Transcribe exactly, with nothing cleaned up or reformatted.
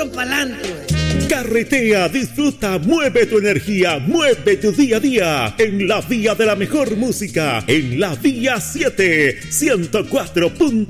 van pa'lante. Carretea, disfruta, mueve tu energía, mueve tu día a día en la vía de la mejor música, en la vía siete, ciento cuatro punto